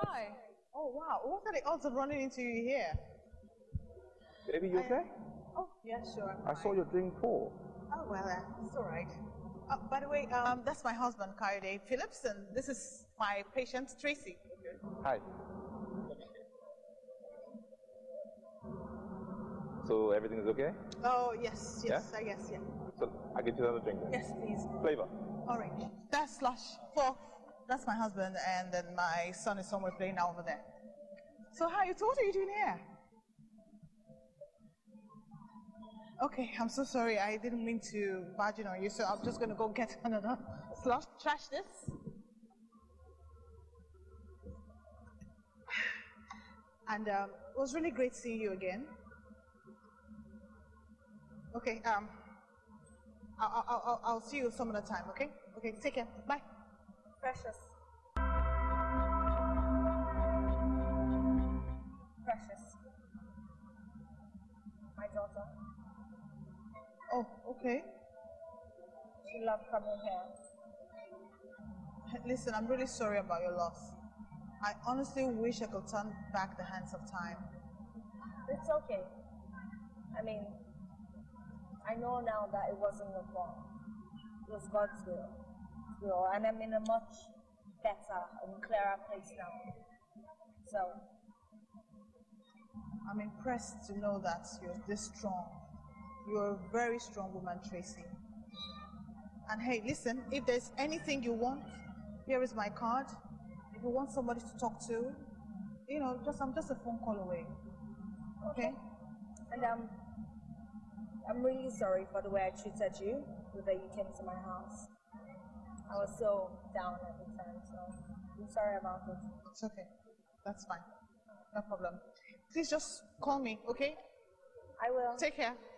Hi. Oh, wow. What are the odds of running into you here? Baby, you okay? Oh, yeah, sure. I saw your drink pour. Oh, well, it's all right. By the way, that's my husband, Kayode Phillips, and this is my patient, Tracy. Hi. So everything is okay? Oh, yes, Yeah? I guess, yeah. So I'll get you another drink then. Yes, please. Flavor? Orange. That's slush. Four. That's my husband, and then my son is somewhere playing over there. So, what are you doing here? Okay, I'm so sorry. I didn't mean to barge in on you, so I'm just going to go get another slush. Trash this. And it was really great seeing you again. Okay, I'll see you some other time, okay? Okay, take care. Bye. Precious. Precious. My daughter. Oh, okay. She loved coming here. Listen, I'm really sorry about your loss. I honestly wish I could turn back the hands of time. It's okay. I mean, I know now that it wasn't your fault. It was God's will. And I'm in a much better and clearer place now. So, I'm impressed to know that you're this strong. You're a very strong woman, Tracy. And hey, listen, if there's anything you want, here is my card. If you want somebody to talk to, you know, I'm just a phone call away. Okay? And I'm really sorry for the way I treated you, the way you came to my house. I was so down at the time, so I'm sorry about it. It's okay. That's fine. No problem. Please just call me, okay? I will. Take care.